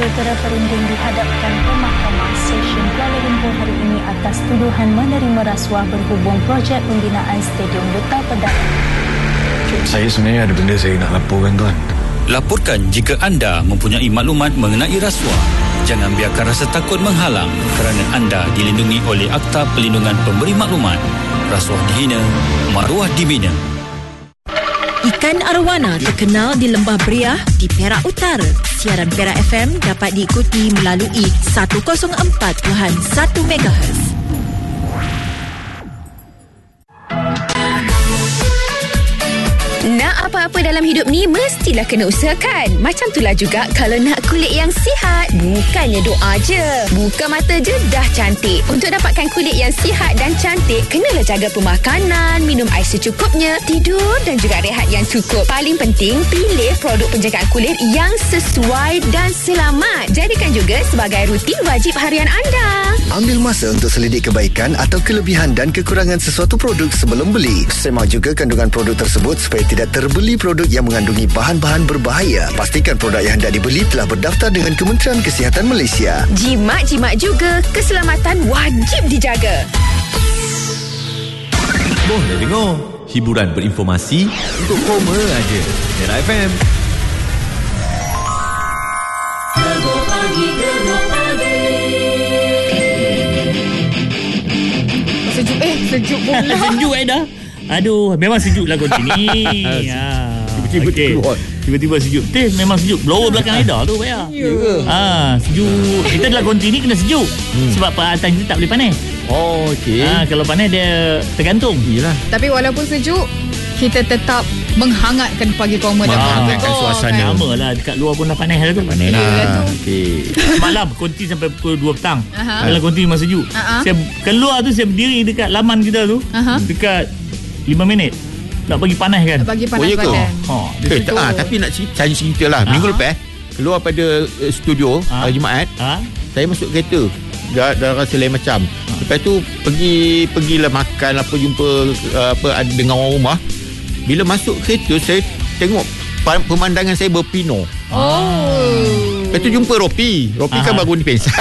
Jurutera Perunding dihadapkan ke Mahkamah Session Kuala Lumpur hari ini atas tuduhan menerima rasuah berhubung projek pembinaan Stadium Duta Pedang. Saya sebenarnya ada benda saya nak laporkan, tuan. Laporkan jika anda mempunyai maklumat mengenai rasuah. Jangan biarkan rasa takut menghalang kerana anda dilindungi oleh Akta Perlindungan Pemberi Maklumat. Rasuah dihina, maruah dibina. Ikan arwana terkenal di Lembah Beriah di Perak Utara. Siaran Perak FM dapat diikuti melalui 104.1 MHz. Nak apa-apa dalam hidup ni mestilah kena usahakan. Macam itulah juga kalau nak kulit yang sihat. Bukannya doa je. Buka mata je dah cantik. Untuk dapatkan kulit yang sihat dan cantik, kenalah jaga pemakanan, minum air secukupnya, tidur dan juga rehat yang cukup. Paling penting, pilih produk penjagaan kulit yang sesuai dan selamat. Jadikan juga sebagai rutin wajib harian anda. Ambil masa untuk selidik kebaikan atau kelebihan dan kekurangan sesuatu produk sebelum beli. Semak juga kandungan produk tersebut supaya tidak terbeli produk yang mengandungi bahan-bahan berbahaya. Pastikan produk yang hendak dibeli telah berdaftar dengan Kementerian Kesihatan Malaysia. Jimat-jimat juga, keselamatan wajib dijaga. Boleh dengar hiburan berinformasi untuk koma aja. Perak FM. Sejuk pula. Sejuk dah. Aduh, memang sejuk lah konti ni. Tiba-tiba sejuk. Memang sejuk. Blower belakang Aida tu payah. Sejuk. Kita dalam konti ni kena sejuk. Sebab peralatan kita tak boleh panas. Oh, okey. Kalau panas dia tergantung. Yalah. Tapi walaupun sejuk, kita tetap menghangatkan pagi koma dan menghangatkan suasana. Sama lah, dekat luar pun dah panas lah tu. Panas lah. Okey. Semalam konti sampai pukul 2 petang. Dalam konti memang sejuk. Saya keluar tu, saya berdiri dekat laman kita tu. Dekat 5 minit. Nak bagi panas kan? Nak bagi panas badan. Tapi nak cerita lah. Minggu lepas keluar pada studio Jumaat, saya masuk kereta. Dah rasa lain macam. Lepas tu pergilah makan apa, jumpa dengan orang rumah. Bila masuk kereta, saya tengok pemandangan saya berpino. Lepas tu jumpa Ropi kan baru ni pensan.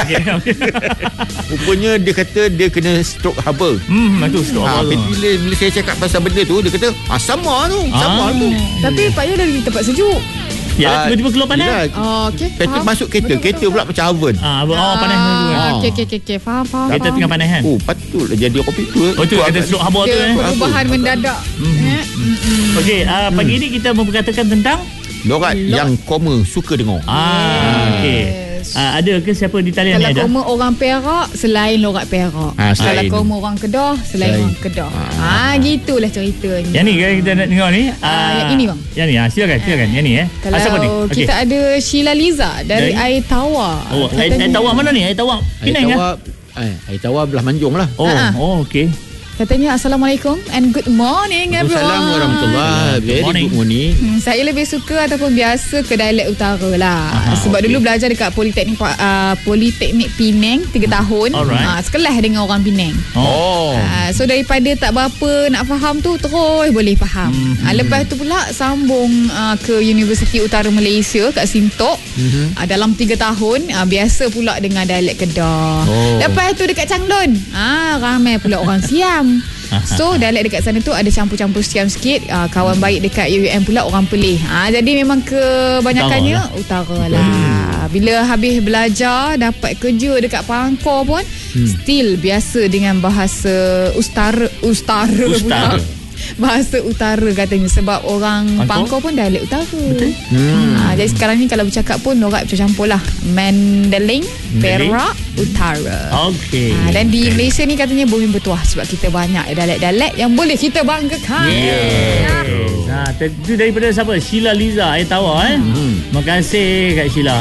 Rupanya dia kata dia kena stroke haba. Itu stroke haba. Bila saya cakap pasal benda tu, dia kata sama tu. Tapi Pak Yu dah di tempat sejuk. Ya, tiba-tiba keluar panas. Okey. Lepas tu masuk kereta pula macam oven. Panas tu. Okey. Faham. Kereta tengah panas kan? Patutlah jadi Ropi tu. Itu kata stroke haba tu. Perubahan mendadak. Okey, pagi ni kita memperkatakan tentang lorat yang koma suka dengar. Okey. Ada ke siapa di talian ni ada? Kalau koma orang Perak, selain lorat Perak. Kalau koma orang Kedah, selain orang Kedah. Gitulah ceritanya. Yang ni kita nak dengar ni. Yang ini bang. Yang ni, silakan. Yang ni Kalau siapa ni? Kita ada Sheila Liza dari Air Tawar. Air Tawar mana ni? Air Tawar Penang kan? Air Tawar belah Manjung lah. Okey. Katanya Assalamualaikum and good morning everyone. Assalamualaikum warahmatullahi. Very good morning. Saya lebih suka ataupun biasa ke dialek utara lah. Sebab dulu belajar dekat Politeknik Penang 3 tahun. Sekelas dengan orang Penang. So daripada tak berapa nak faham tu, terus boleh faham. Lepas tu pula sambung ke Universiti Utara Malaysia kat Sintok. Dalam 3 tahun biasa pula dengan dialek Kedah. Lepas tu dekat Changlun, ramai pula orang Siam. So dialek dekat sana tu ada campur-campur Siam sikit. Kawan baik dekat UUM pula orang Perlis. Jadi memang kebanyakannya utara lah. Bila habis belajar dapat kerja dekat Pangkor pun still biasa dengan bahasa Ustara pula. Bahasa utara katanya. Sebab orang Pangkor pun dialek utara. Betul. Jadi sekarang ni kalau bercakap pun lorat campur lah. Mandaling, Perak, Utara. Okey. Dan di Malaysia ni katanya bumi bertuah sebab kita banyak dialek-dialek yang boleh kita banggakan. Itu daripada siapa? Sheila Liza Air Tawar. Terima kasih Kak Sheila.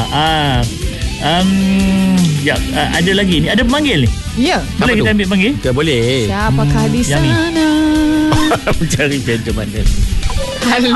Ada lagi ni. Ada pemanggil ni? Ya. Boleh kita ambil panggil? Boleh. Siapakah di sana? Mencari band mana? Halo.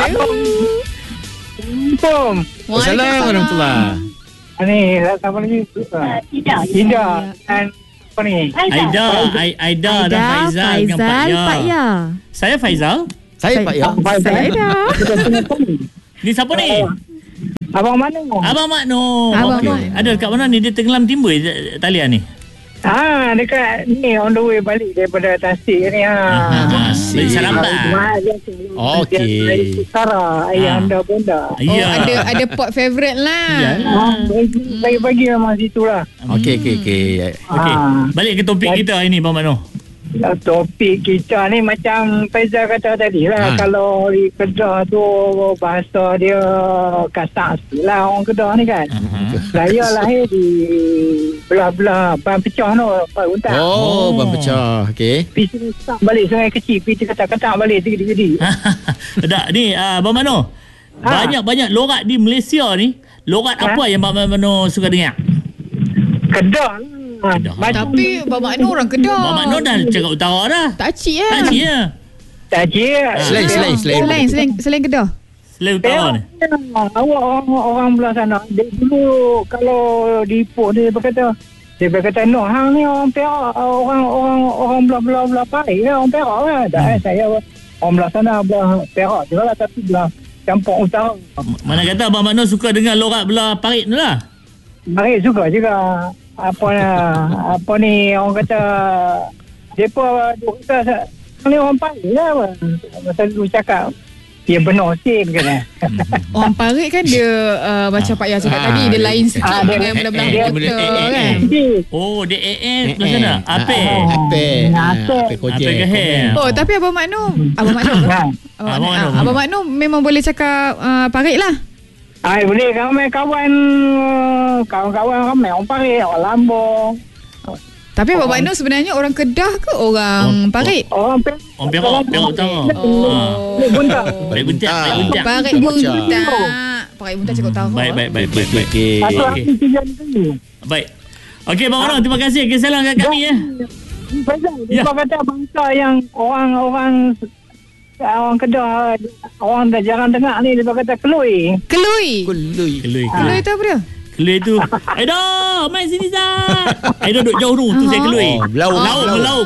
Assalamualaikum warahmatullahi. Ni, siapa lagi? Ida. Dan apa ni? Aida dan Faizal dengan Pak Ya. Saya Faizal. Saya Pak Ya. Saya dah. Ni siapa ni? Abang Makno. Okey. Ada kat mana ni? Dia tenggelam timbul talian ni? Dekat ni on the way balik daripada Tasik ni. Tasik. Sarapan. Okey. Utara, ayah anda bonda. Ada pot favourite lah. Bagi memang situ lah. Okey. Balik ke topik kita ini, Bang Makno. Topik kita ni macam Faizal kata tadi lah. Kalau di Kedah tu bahasa dia kasar sikit lah orang Kedah ni kan. Saya lahir di belah-belah Ban Pecah tu, Ban Untak. Ban Pecah. Okey. Pergi balik Sungai Kecil, pergi ketak-ketak balik gedi-gedi. Tak, ni Bang Makno. Banyak-banyak lorat di Malaysia ni. Lorat apa yang Bang Makno suka dengar? Kedah. Tapi Bang Makno orang Kedah. Bang Makno dah cakap utara dah. Tak cik lah. Selain Kedah. Selain utara ni. Awak orang belah sana. Dulu kalau di Ipoh dia berkata no, hang ni orang Perak, orang belah Paris lah, orang Perak lah. Tak saya orang belah sana, belah Perak je lah, tapi belah campur utara. Mana kata Abang Makno suka dengar lorat belah Parit tu lah. Parit suka juga. Apa ni orang kata depa kata ni orang Parit lah. Masa dulu cakap dia benar sim kan. Orang Parit kan dia macam Pak Yah cakap tadi, dia lain sikit dengan belah-belah kota kan. dia belah sana. Ape Kojen. Tapi Abang Makno memang boleh cakap Parit lah. Boleh ramai kawan-kawan ramai orang Parit, orang Lambung. Tapi Abang Makno sebenarnya orang Kedah ke orang Parit? Orang Perak utara. Parit Buntak. Parit Buntak cakap utara. Baik. Baik. Okey Bang Makno, terima kasih kesalan kat kami ya. Dia kata bangsa yang orang Kedah, orang dah jarang dengar ni, dia kata kelui. Kelui tu apa dia? Kelui tu mai sini Zat. Aida duduk jauh tu saya kelui. Melaung.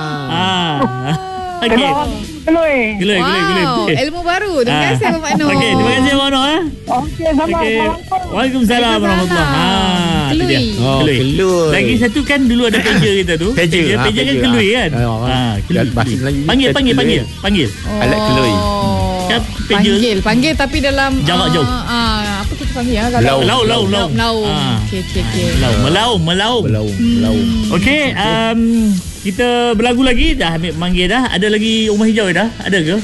Okey. Kelui. Ilmu baru. Terima kasih Abang Makno. Okey, terima kasih Abang Makno. Okey, sama. Waalaikumsalam warahmatullahi. Kelui. Lagi satu kan dulu ada pager kita tu. Pager kan kelui kan. Panggil. Alat kelui. Panggil tapi dalam jarak jauh. Apa kita panggil ya? Lau. Okey. Melaung. Okey, kita berlagu lagi dah, ambil manggil dah. Ada lagi Rumah Hijau dah? Ada ke?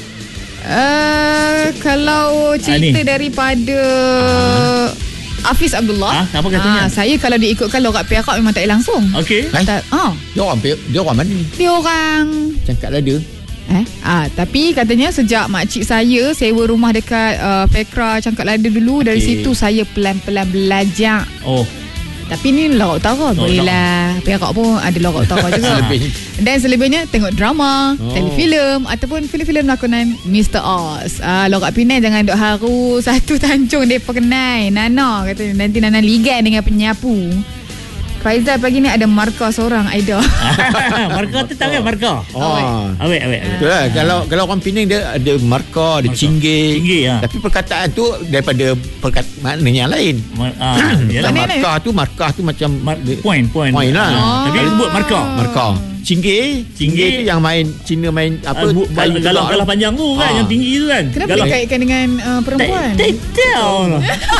Kalau cerita daripada Hafiz Abdullah, apa katanya? saya kalau diikutkan lorat Perak memang tak langsung. Okey. Dia orang mana ni? Dia orang Cangkat Lada. Tapi katanya sejak makcik saya sewa rumah dekat Pekra Cangkat Lada dulu, dari situ saya pelan-pelan belajar. Tapi ni lorat utara. Bolehlah, Perak pun ada lorat utara juga. Dan selebihnya tengok drama, telefilm ataupun filem-filem lakonan Mr. Oz. Lorat Penang jangan duk haru satu tancung depa kenal. Nana kata nanti Nana ligan dengan penyapu. Faizal pagi ni ada markah seorang Aida. Markah tu tahu kan markah? Awet. Betul lah. Kalau orang Penang dia ada markah, ada cinggir. Tapi perkataan tu daripada makna yang lain. Markah tu macam point lah. Tapi dia sebut markah. Cinggir tu yang main Cina main apa galah panjang tu kan, yang tinggi tu kan. Kenapa dikaitkan dengan perempuan? Tak tahu.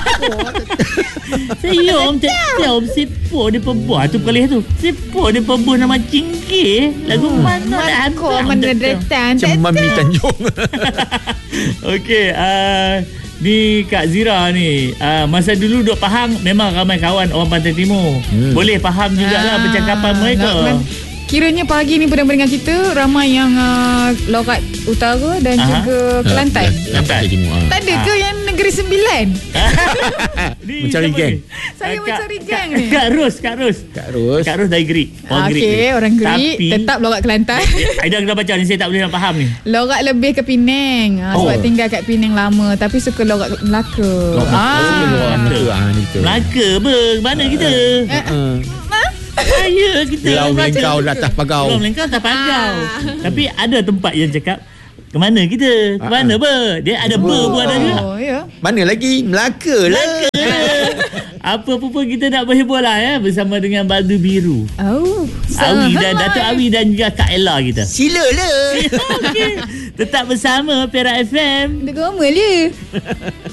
Saya tak tahu siapa dia perbuah tu kali tu. Siapa dia perbuah nama Cinggir? Lagu mana dah mana datang? Macam Mami Tanjung. Okey, ni Kak Zira ni, masa dulu duk Pahang memang ramai kawan orang Pantai Timur. Boleh faham jugalah percakapan mereka. Kiranya pagi ni benar-benar kita ramai yang lorat utara dan juga Kelantan. Tak ada ke yang Negeri Sembilan? Mencari geng. Saya mencari geng ni. Kak Ros dari Gerik. Okey, orang Gerik tetap lorat Kelantan. Aida kena baca ni, saya tak boleh nak faham ni. Lorat lebih ke Penang. Sebab tinggal kat Penang lama, tapi suka lorat Melaka. Melaka mana kita? Saya kita Pulau Melengkau atas pagau. Tapi ada tempat yang cakap Ke mana kita? Ke mana ber? Dia ada ber pun ada juga. Ya. Mana lagi? Melaka lah. Apa pun kita nak berhibur lah ya, bersama dengan Baldu Biru. Awi dan Datuk Awi dan juga Kak Ella kita. Sila lah. Okay. Tetap bersama Perak FM. Dia gomel je.